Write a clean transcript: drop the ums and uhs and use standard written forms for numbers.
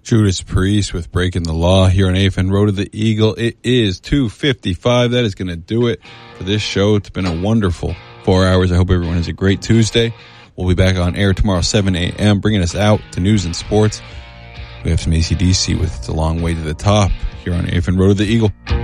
Judas Priest with Breaking the Law here on AFN Road to the Eagle. It is 2:55. That is going to do it for this show. It's been a wonderful 4 hours. I hope everyone has a great Tuesday. We'll be back on air tomorrow, 7 a.m., bringing us out to news and sports. We have some AC/DC with It's a Long Way to the Top here on AFN Road to the Eagle.